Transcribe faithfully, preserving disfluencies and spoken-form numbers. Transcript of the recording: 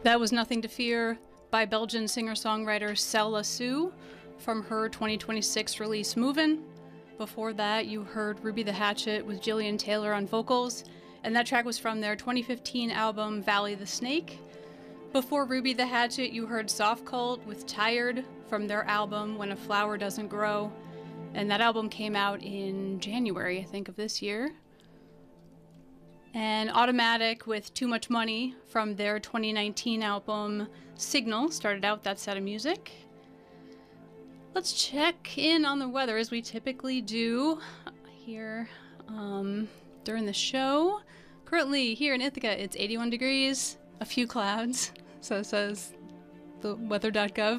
That was Nothing to Fear by Belgian singer-songwriter Celle Lassus from her twenty twenty-six release Movin'. Before that, you heard Ruby the Hatchet with Jillian Taylor on vocals, and that track was from their twenty fifteen album Valley the Snake. Before Ruby the Hatchet, you heard Soft Cult with Tired from their album When a Flower Doesn't Grow, and that album came out in January, I think, of this year. And Automatic with Too Much Money from their twenty nineteen album Signal started out that set of music. Let's check in on the weather as we typically do here um, during the show. Currently here in Ithaca, it's eighty-one degrees, a few clouds, so says the weather dot gov.